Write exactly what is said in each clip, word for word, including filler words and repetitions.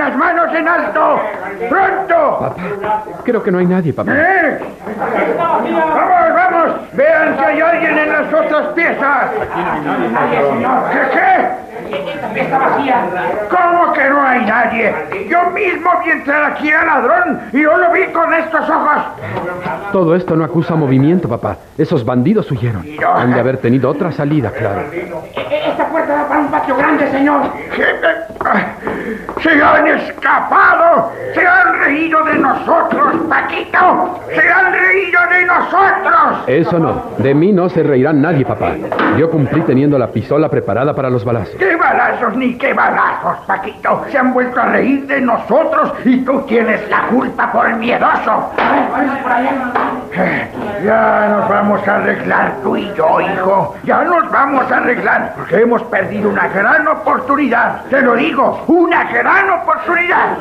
las manos en alto! ¡Pronto! Papá, creo que no hay nadie, papá. ¿Eh? ¡Vamos, vamos! ¡Vean si hay alguien en las otras piezas! ¿Qué, qué? Está vacía. ¿Cómo que no hay nadie? Yo mismo vi entrar aquí al ladrón y yo lo vi con estos ojos. Todo esto no acusa movimiento, papá. Esos bandidos huyeron. No. Han de haber tenido otra salida, claro. Esta puerta da para un patio grande, señor. ¡Se han escapado! ¡Se han reído de nosotros, Paquito! ¡Se han reído de nosotros! Eso no. De mí no se reirá nadie, papá. Yo cumplí teniendo la pistola preparada para los balazos. ¡Qué balazos ni qué balazos, Paquito! Se han vuelto a reír de nosotros y tú tienes la culpa por miedoso. Ya nos vamos a arreglar tú y yo, hijo. Ya nos vamos a arreglar porque hemos perdido una gran oportunidad. Te lo digo, una gran oportunidad.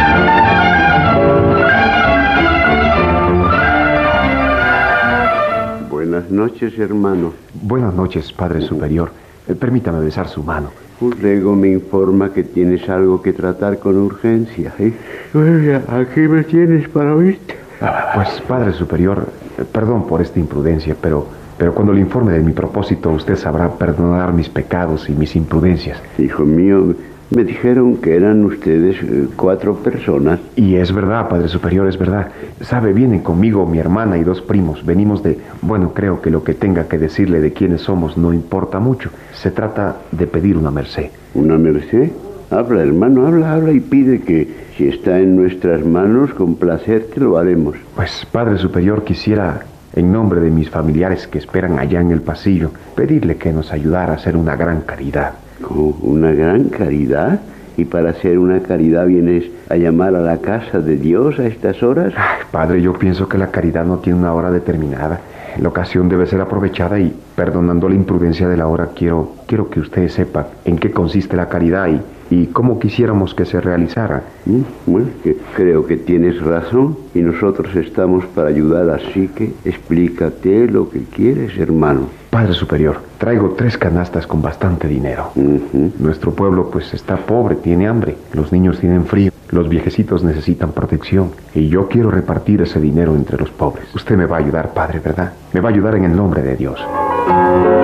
Buenas noches, hermano. Buenas noches, Padre Superior. Eh, permítame besar su mano. Un lego me informa que tienes algo que tratar con urgencia. ¿eh? Bueno, aquí me tienes para oírte. Ah, pues, Padre Superior, eh, perdón por esta imprudencia, pero, pero cuando le informe de mi propósito, usted sabrá perdonar mis pecados y mis imprudencias. Hijo mío, me dijeron que eran ustedes eh, cuatro personas. Y es verdad, Padre Superior, es verdad. Sabe, vienen conmigo mi hermana y dos primos. Venimos de... Bueno, creo que lo que tenga que decirle de quiénes somos no importa mucho. Se trata de pedir una merced. ¿Una merced? Habla, hermano, habla, habla y pide que, si está en nuestras manos, con placer te lo haremos. Pues, Padre Superior, quisiera, en nombre de mis familiares que esperan allá en el pasillo, pedirle que nos ayudara a hacer una gran caridad. ¿Cómo? ¿Una gran caridad? ¿Y para hacer una caridad vienes a llamar a la casa de Dios a estas horas? Ay, Padre, yo pienso que la caridad no tiene una hora determinada. La ocasión debe ser aprovechada y, perdonando la imprudencia de la hora, quiero, quiero que ustedes sepan en qué consiste la caridad y, y cómo quisiéramos que se realizara. ¿Mm? Bueno, que creo que tienes razón y nosotros estamos para ayudar, así que explícate lo que quieres, hermano. Padre Superior, traigo tres canastas con bastante dinero. Uh-huh. Nuestro pueblo pues está pobre, tiene hambre, los niños tienen frío, los viejecitos necesitan protección y yo quiero repartir ese dinero entre los pobres. Usted me va a ayudar, Padre, ¿verdad? Me va a ayudar en el nombre de Dios.